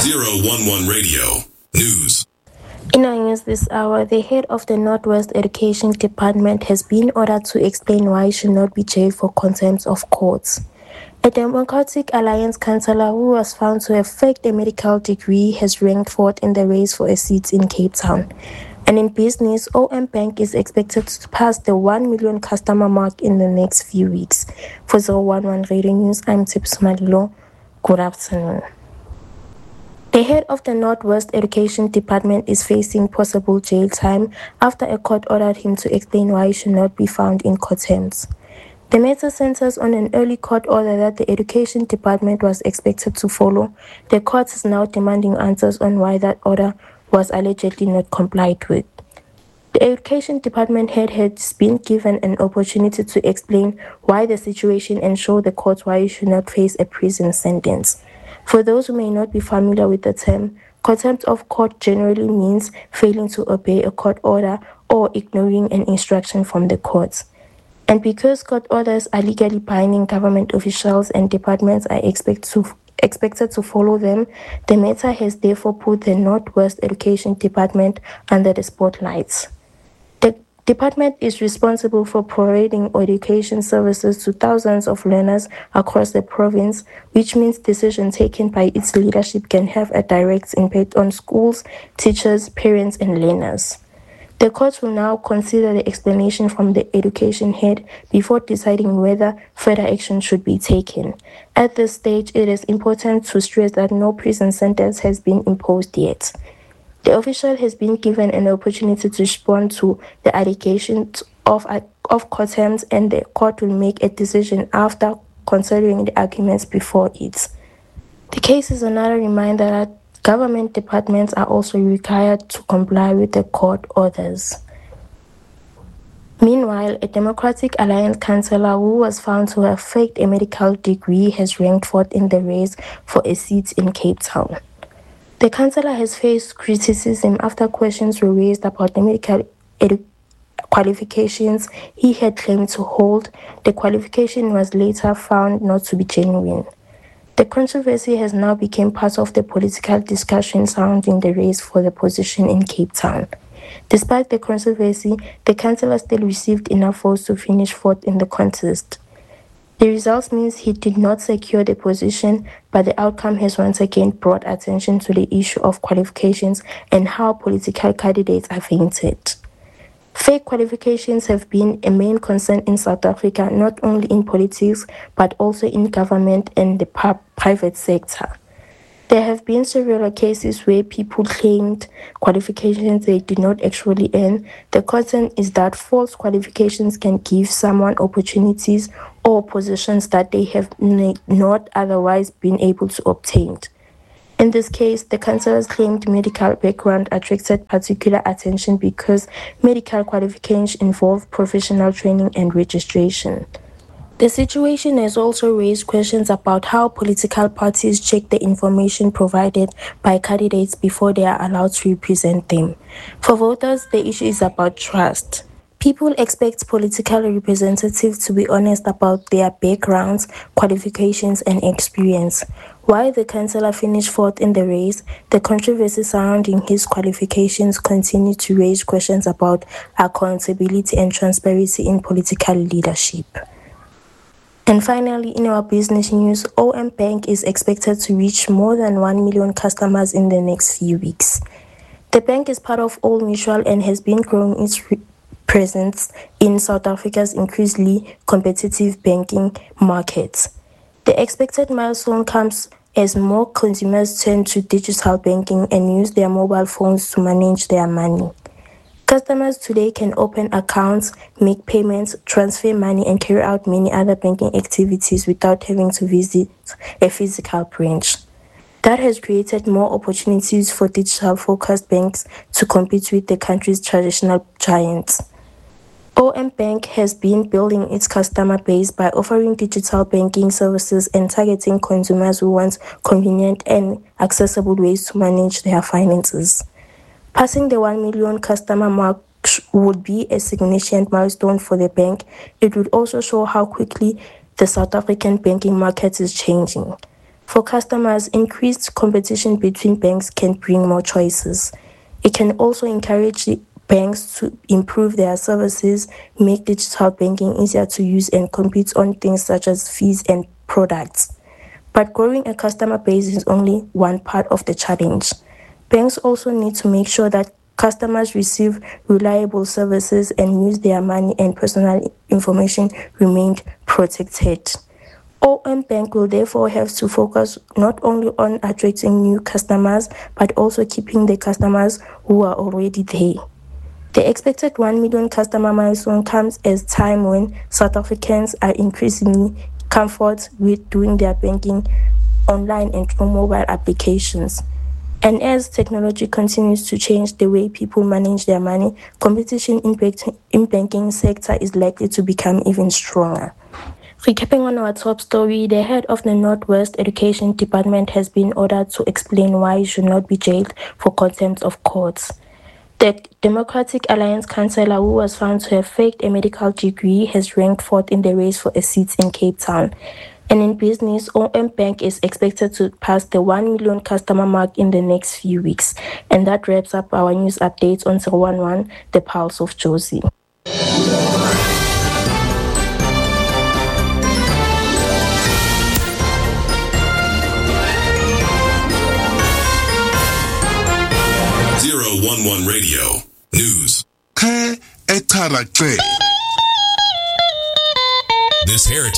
011 Radio News. In our news this hour, the head of the Northwest Education Department has been ordered to explain why he should not be jailed for contempt of court. A Democratic Alliance councillor who was found to have faked a medical degree has ranked fourth in the race for a seat in Cape Town. And in business, OM Bank is expected to pass the 1 million customer mark in the next few weeks. For 011 Radio News, I'm Tips Malilo. Good afternoon. The head of the Northwest Education Department is facing possible jail time after a court ordered him to explain why he should not be found in contempt. The matter centers on an early court order that the Education Department was expected to follow. The court is now demanding answers on why that order was allegedly not complied with. The Education Department head has been given an opportunity to explain why the situation and show the court why he should not face a prison sentence. For those who may not be familiar with the term, contempt of court generally means failing to obey a court order or ignoring an instruction from the court. And because court orders are legally binding, government officials and departments are expected to follow them, the matter has therefore put the Northwest Education Department under the spotlight. The department is responsible for providing education services to thousands of learners across the province, which means decisions taken by its leadership can have a direct impact on schools, teachers, parents, and learners. The court will now consider the explanation from the education head before deciding whether further action should be taken. At this stage, it is important to stress that no prison sentence has been imposed yet. The official has been given an opportunity to respond to the allegations of contempt, and the court will make a decision after considering the arguments before it. The case is another reminder that government departments are also required to comply with the court orders. Meanwhile, a Democratic Alliance councillor who was found to have faked a medical degree has ranked fourth in the race for a seat in Cape Town. The councillor has faced criticism after questions were raised about the medical qualifications he had claimed to hold. The qualification was later found not to be genuine. The controversy has now become part of the political discussion surrounding the race for the position in Cape Town. Despite the controversy, the councillor still received enough votes to finish fourth in the contest. The results means he did not secure the position, but the outcome has once again brought attention to the issue of qualifications and how political candidates are vetted. Fake qualifications have been a main concern in South Africa, not only in politics, but also in government and the private sector. There have been several cases where people claimed qualifications they did not actually earn. The concern is that false qualifications can give someone opportunities or positions that they have not otherwise been able to obtain. In this case, the councillor's claimed medical background attracted particular attention because medical qualifications involve professional training and registration. The situation has also raised questions about how political parties check the information provided by candidates before they are allowed to represent them. For voters, the issue is about trust. People expect political representatives to be honest about their backgrounds, qualifications, and experience. While the councillor finished fourth in the race, the controversy surrounding his qualifications continued to raise questions about accountability and transparency in political leadership. And finally, in our business news, OM Bank is expected to reach more than 1 million customers in the next few weeks. The bank is part of Old Mutual and has been growing its presence in South Africa's increasingly competitive banking markets. The expected milestone comes as more consumers turn to digital banking and use their mobile phones to manage their money. Customers today can open accounts, make payments, transfer money, and carry out many other banking activities without having to visit a physical branch. That has created more opportunities for digital-focused banks to compete with the country's traditional giants. OM Bank has been building its customer base by offering digital banking services and targeting consumers who want convenient and accessible ways to manage their finances. Passing the 1 million customer mark would be a significant milestone for the bank. It would also show how quickly the South African banking market is changing. For customers, increased competition between banks can bring more choices. It can also encourage banks to improve their services, make digital banking easier to use, and compete on things such as fees and products. But growing a customer base is only one part of the challenge. Banks also need to make sure that customers receive reliable services and use their money and personal information remain protected. OM Bank will therefore have to focus not only on attracting new customers, but also keeping the customers who are already there. The expected 1 million customer milestone comes at a time when South Africans are increasingly comfortable with doing their banking online and through mobile applications. And as technology continues to change the way people manage their money, competition in banking sector is likely to become even stronger. Recapping on our top story, the head of the Northwest Education Department has been ordered to explain why he should not be jailed for contempt of court. The Democratic Alliance councillor who was found to have faked a medical degree has ranked fourth in the race for a seat in Cape Town. And in business, OM Bank is expected to pass the 1 million customer mark in the next few weeks. And that wraps up our news updates on 011, The Pulse of Jozi. One Radio News. This heritage